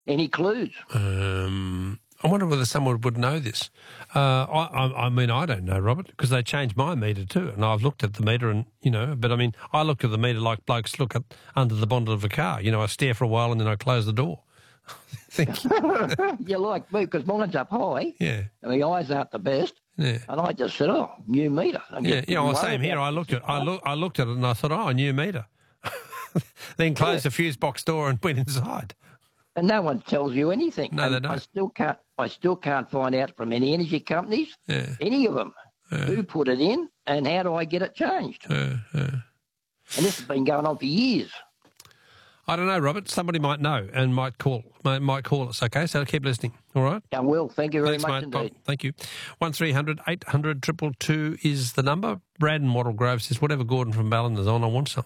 Any clues? I wonder whether someone would know this. I mean, I don't know, Robert, because they changed my meter too, and I've looked at the meter and, but I mean, I looked at the meter like blokes look at under the bonnet of a car. I stare for a while and then I close the door. Thank you. You're like me, because mine's up high. Yeah. And the eyes aren't the best. Yeah. And I just said, new meter. Well, same here. I looked at it and I thought, new meter. Then closed the fuse box door and went inside. And no one tells you anything. No, they don't. I still can't find out from any energy companies, any of them, who put it in and how do I get it changed. And this has been going on for years. I don't know, Robert. Somebody might know and might call us, okay? So keep listening, all right? I will. Thank you very Thanks, much mate. indeed. Thank you. 1300 800 222 is the number. Brad in Wattle Grove says, whatever Gordon from Ballinar's on, I want some.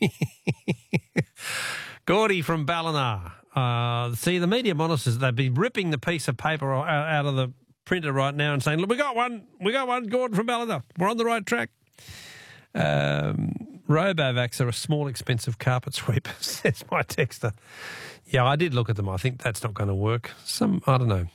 Gordy from Ballina. See, the media monitors, they'd be ripping the piece of paper out of the printer right now and saying, look, we got one, Gordon from Ballina. We're on the right track. Robovacs are a small, expensive carpet sweeper, says my texter. Yeah, I did look at them. I think that's not going to work. I don't know.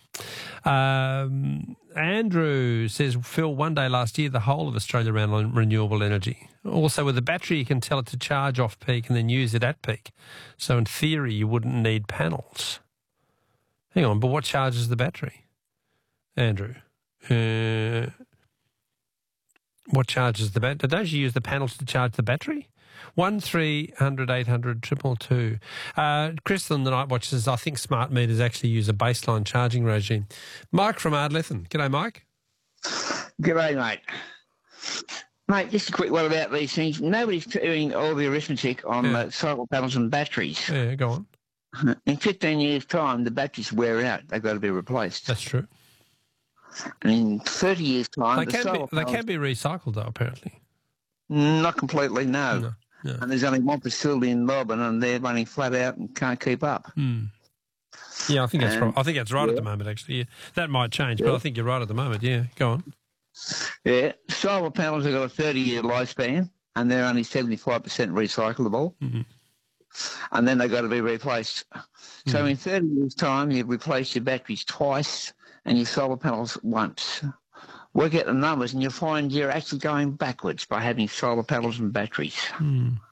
Andrew says, Phil, one day last year, the whole of Australia ran on renewable energy. Also, with the battery, you can tell it to charge off peak and then use it at peak. So, in theory, you wouldn't need panels. Hang on, but what charges the battery, Andrew? What charges the battery? Don't you use the panels to charge the battery? 1300 800 222. Chris on the Night Watch says, I think smart meters actually use a baseline charging regime. Mike from Ardlethan. G'day, Mike. G'day, mate. Mate, just a quick one about these things. Nobody's doing all the arithmetic on solar panels and batteries. Yeah, go on. In 15 years' time, the batteries wear out. They've got to be replaced. That's true. And in 30 years' time, they can be recycled, though, apparently. Not completely, no. No. And there's only one facility in Melbourne, and they're running flat out and can't keep up. Yeah, I think that's right. I think that's right at the moment, actually. Yeah. That might change, but I think you're right at the moment. Yeah, go on. Yeah, solar panels have got a 30-year lifespan, and they're only 75% recyclable. Mm-hmm. And then they've got to be replaced. So in 30 years' time, you've replaced your batteries twice and your solar panels once. Work out the numbers and you'll find you're actually going backwards by having solar panels and batteries.